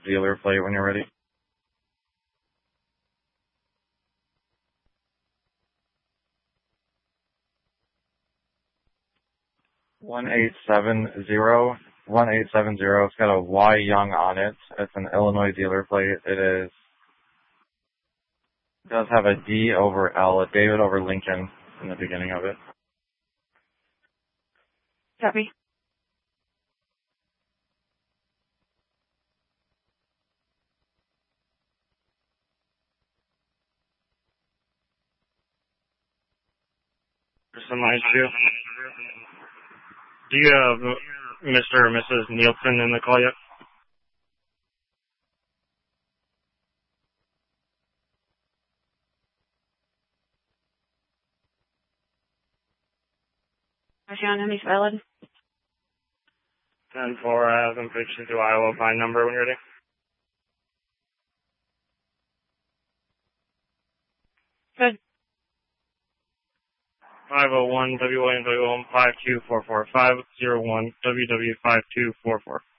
dealer plate when you're ready. 1870. It's got a Y Young on it. It's an Illinois dealer plate. It does have a D over L, a David over Lincoln in the beginning of it. Copy. Do you have Mr. or Mrs. Nielsen in the call yet? Sean, Henry's valid. 10-4, I have them fixed to Iowa Pine number when you're ready. Good. 501 W1 5244 501 WW5244.